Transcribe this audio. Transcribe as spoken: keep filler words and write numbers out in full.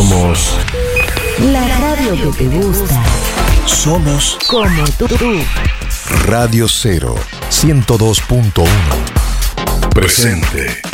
Somos la radio que te gusta. Somos Como tú. Radio Cero ciento dos punto uno. Presente.